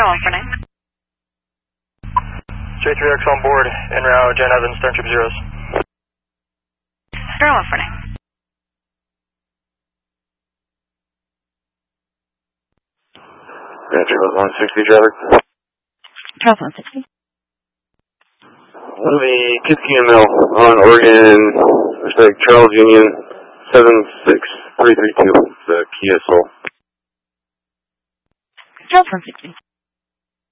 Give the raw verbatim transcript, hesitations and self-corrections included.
one four nine. J three X on board, en route, Jen Evans, stern trip zeros. Star one four nine. Roger, one sixty, driver. Charles one sixty. One of the Kiski M L on Oregon, looks like Charles Union, seven six three three two, the Kia Soul. Charles one sixty.